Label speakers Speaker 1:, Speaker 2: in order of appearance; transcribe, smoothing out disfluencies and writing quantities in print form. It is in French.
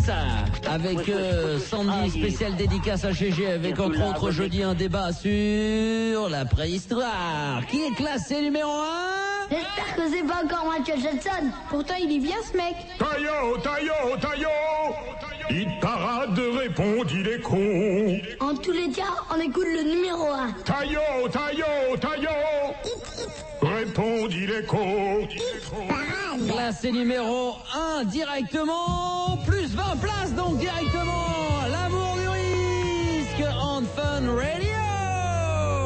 Speaker 1: avec Sandy, spécial dédicace à GG, avec entre autres jeudi un débat sur la préhistoire. Qui est classé numéro 1?
Speaker 2: J'espère que c'est pas encore Michael Jackson. Pourtant, il est bien ce mec.
Speaker 3: Taillot, il parade, répondit les cons.
Speaker 2: En tous les cas, on écoute le numéro 1.
Speaker 3: Taillot, répondit les cons.
Speaker 1: Classé numéro 1 directement, plus 20 places donc directement. L'amour du risque on Fun Radio.